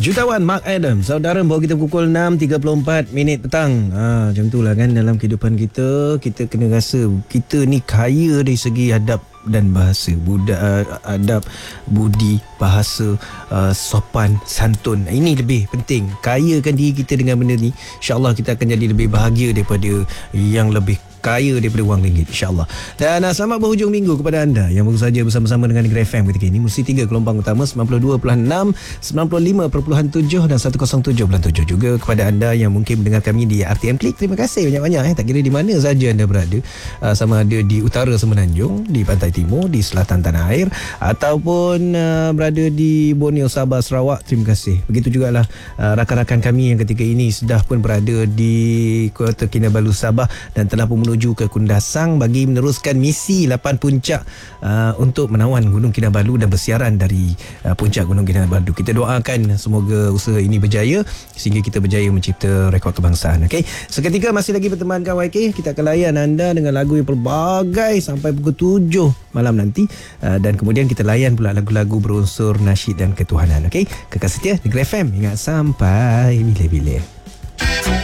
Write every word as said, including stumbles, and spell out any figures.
Jutawan Mark Adam, saudara, bawa kita pukul enam tiga puluh empat minit petang. Ha, macam itulah kan dalam kehidupan kita. Kita kena rasa kita ni kaya dari segi adab dan bahasa, budak uh, adab, budi, bahasa, uh, sopan, santun. Ini lebih penting. Kayakan diri kita dengan benda ni, InsyaAllah kita akan jadi lebih bahagia daripada yang lebih kaya daripada wang ringgit, insyaAllah. Dan uh, selamat berhujung minggu kepada anda yang baru saja bersama-sama dengan Negeri F M ketika ini. Mesti tiga gelombang utama sembilan puluh dua perpuluhan enam, sembilan puluh lima perpuluhan tujuh dan seratus tujuh perpuluhan tujuh. Juga kepada anda yang mungkin mendengar kami di R T M Klik, terima kasih banyak-banyak. Eh. Tak kira di mana saja anda berada, uh, sama ada di utara Semenanjung, di pantai timur, di selatan tanah air, ataupun uh, berada di Borneo, Sabah, Sarawak, terima kasih. Begitu jugalah uh, rakan-rakan kami yang ketika ini sudah pun berada di Kota Kinabalu, Sabah dan telah pun menuju ke Kundasang bagi meneruskan misi lapan puncak uh, untuk menawan Gunung Kinabalu dan bersiaran dari uh, puncak Gunung Kinabalu. Kita doakan semoga usaha ini berjaya sehingga kita berjaya mencipta rekod kebangsaan. Okey, seketika masih lagi bertemankan Y K. Kita akan layan anda dengan lagu yang pelbagai sampai pukul tujuh malam nanti, uh, dan kemudian kita layan pula lagu-lagu berunsur nasyid dan ketuhanan. Okey, kekal setia Negeri F M, ingat sampai bila-bila.